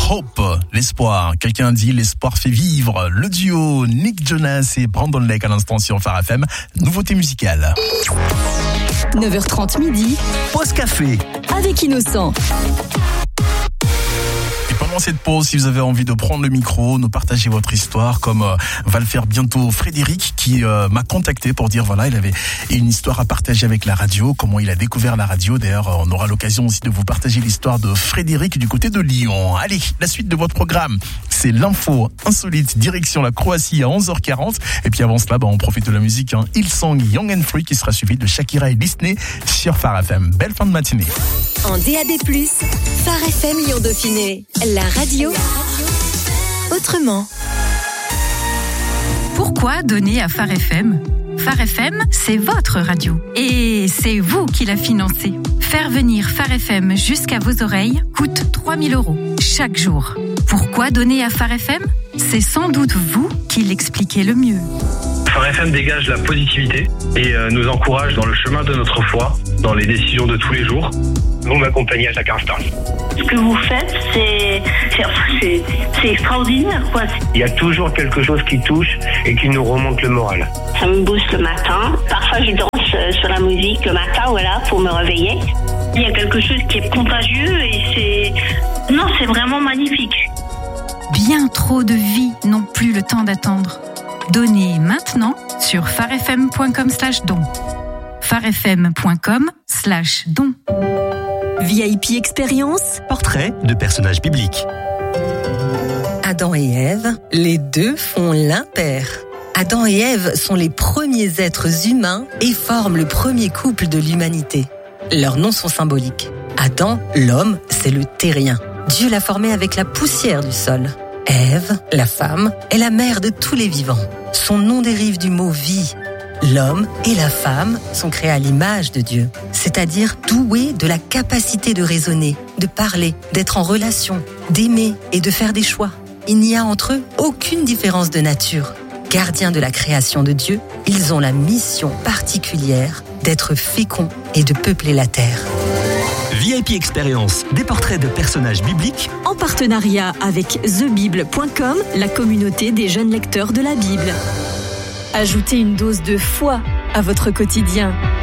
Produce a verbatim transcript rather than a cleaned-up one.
Hope, l'espoir. Quelqu'un dit l'espoir fait vivre. Le duo Nick Jonas et Brandon Lake à l'instant sur Phare F M. Nouveauté musicale. neuf heures trente midi. Pause café. Avec Innocent. Pendant cette pause, si vous avez envie de prendre le micro, nous partager votre histoire, comme euh, va le faire bientôt Frédéric, qui euh, m'a contacté pour dire voilà, il avait une histoire à partager avec la radio, comment il a découvert la radio. D'ailleurs, on aura l'occasion aussi de vous partager l'histoire de Frédéric du côté de Lyon. Allez, la suite de votre programme, c'est l'info insolite, direction la Croatie à onze heures quarante. Et puis avant cela, bah, on profite de la musique hein, Hillsong Young and Free qui sera suivi de Shakira et Disney sur Phare F M. Belle fin de matinée. En D A B plus, Phare F M Lyon Dauphiné. La radio autrement. Pourquoi donner à Phare F M ? Phare F M, c'est votre radio. Et c'est vous qui la financez. Faire venir Phare F M jusqu'à vos oreilles coûte trois mille euros chaque jour. Pourquoi donner à Phare F M ? C'est sans doute vous qui l'expliquez le mieux. Phare F M dégage la positivité et nous encourage dans le chemin de notre foi, dans les décisions de tous les jours. Vous m'accompagnez à chaque instant. Ce que vous faites, c'est, c'est, c'est, c'est extraordinaire, quoi. Il y a toujours quelque chose qui touche et qui nous remonte le moral. Ça me booste le matin. Parfois, je danse sur la musique le matin, voilà, pour me réveiller. Il y a quelque chose qui est contagieux et c'est... Non, c'est vraiment magnifique. Bien trop de vies n'ont plus le temps d'attendre. Donnez maintenant sur pharefm.com slash don. pharefm.com slash don. V I P Expérience. Portrait de personnages bibliques. Adam et Ève, les deux font l'impair. Adam et Ève sont les premiers êtres humains et forment le premier couple de l'humanité. Leurs noms sont symboliques. Adam, l'homme, c'est le terrien. Dieu l'a formé avec la poussière du sol. Ève, la femme, est la mère de tous les vivants. Son nom dérive du mot vie. L'homme et la femme sont créés à l'image de Dieu, c'est-à-dire doués de la capacité de raisonner, de parler, d'être en relation, d'aimer et de faire des choix. Il n'y a entre eux aucune différence de nature. Gardiens de la création de Dieu, ils ont la mission particulière d'être féconds et de peupler la terre. V I P Expérience, des portraits de personnages bibliques. En partenariat avec the bible point com, la communauté des jeunes lecteurs de la Bible. Ajoutez une dose de foi à votre quotidien.